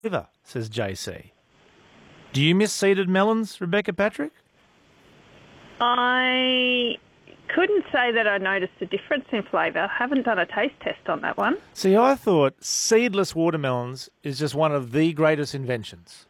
flavour, says JC. Do you miss seeded melons, Rebecca Patrick? I couldn't say that I noticed a difference in flavour. Haven't done a taste test on that one. See, I thought seedless watermelons is just one of the greatest inventions.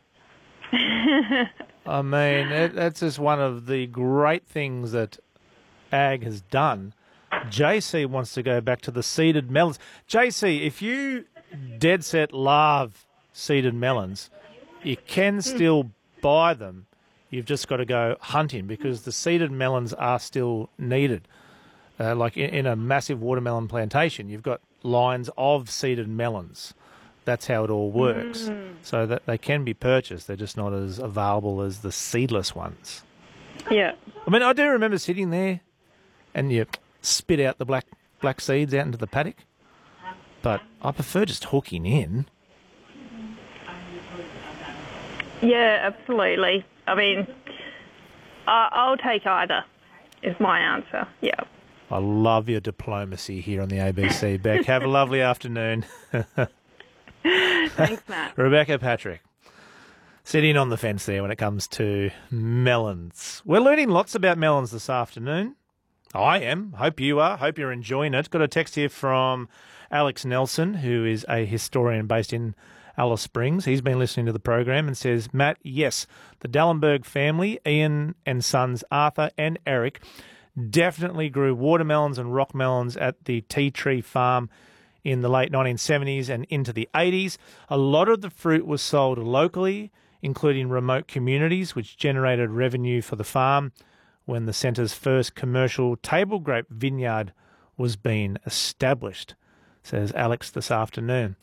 I mean, that's just one of the great things that ag has done. JC wants to go back to the seeded melons. JC, if you dead set love seeded melons, you can still buy them. You've just got to go hunting because the seeded melons are still needed. Like in a massive watermelon plantation, you've got lines of seeded melons. That's how it all works. So that they can be purchased. They're just not as available as the seedless ones. Yeah. I mean, I do remember sitting there and you spit out the black seeds out into the paddock. But I prefer just hooking in. Yeah, absolutely. I mean, I'll take either is my answer. Yeah. I love your diplomacy here on the ABC, Beck. Have a lovely afternoon. Thanks, Matt. Rebecca Patrick, sitting on the fence there when it comes to melons. We're learning lots about melons this afternoon. I am. Hope you are. Hope you're enjoying it. Got a text here from Alex Nelson, who is a historian based in Alice Springs. He's been listening to the program and says, Matt, yes, the Dallenberg family, Ian and sons Arthur and Eric, definitely grew watermelons and rock melons at the Tea Tree Farm in the late 1970s and into the 80s. A lot of the fruit was sold locally, including remote communities, which generated revenue for the farm when the centre's first commercial table grape vineyard was being established, says Alex this afternoon.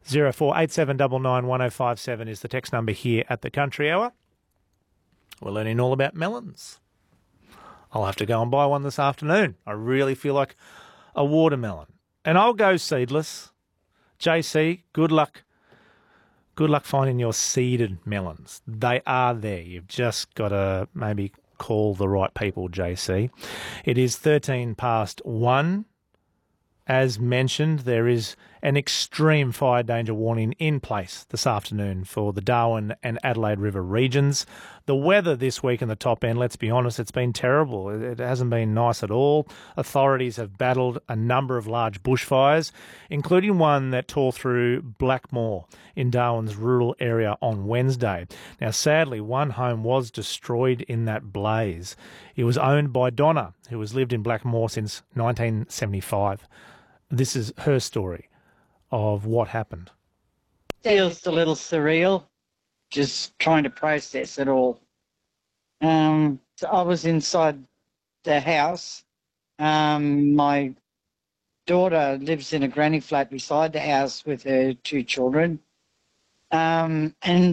0487991057 is the text number here at the Country Hour. We're learning all about melons. I'll have to go and buy one this afternoon. I really feel like a watermelon. And I'll go seedless. JC, good luck. Good luck finding your seeded melons. They are there. You've just got to maybe call the right people, JC. It is 1. As mentioned, there is an extreme fire danger warning in place this afternoon for the Darwin and Adelaide River regions. The weather this week in the top end, let's be honest, it's been terrible. It hasn't been nice at all. Authorities have battled a number of large bushfires, including one that tore through Blackmore in Darwin's rural area on Wednesday. Now, sadly, one home was destroyed in that blaze. It was owned by Donna, who has lived in Blackmore since 1975. This is her story of what happened. Feels a little surreal, just trying to process it all. So I was inside the house. My daughter lives in a granny flat beside the house with her 2 children. And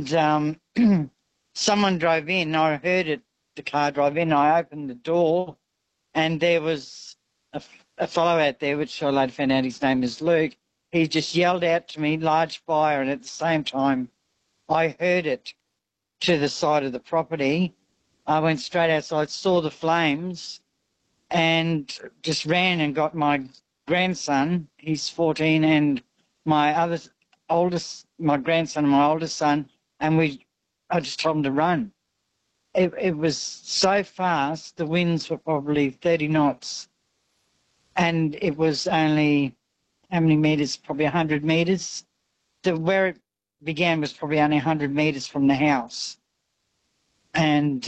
someone drove in. I heard it, the car drive in. I opened the door and there was a fellow out there, which I later found out his name is Luke. He just yelled out to me, large fire, and at the same time I heard it to the side of the property. I went straight outside, saw the flames, and just ran and got my grandson, he's 14, and my grandson and my oldest son, and I just told them to run. It was so fast, the winds were probably 30 knots. And it was only, how many metres? Probably 100 metres. Where it began was probably only 100 metres from the house. And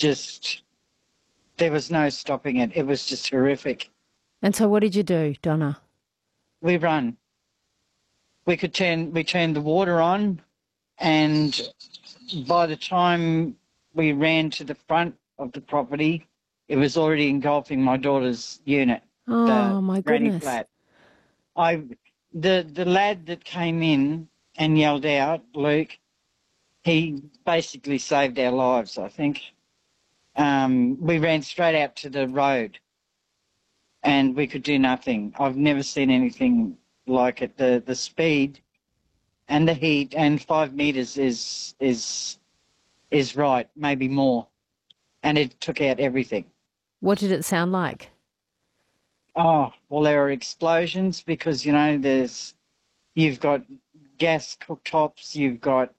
there was no stopping it. It was just horrific. And so what did you do, Donna? We run. We turned the water on, and by the time we ran to the front of the property, it was already engulfing my daughter's unit. Oh, my goodness. Flat. The lad that came in and yelled out, Luke, he basically saved our lives, I think. We ran straight out to the road and we could do nothing. I've never seen anything like it. The speed and the heat, and 5 metres is right, maybe more. And it took out everything. What did it sound like? Oh, well, there are explosions because, you've got gas cooktops, you've got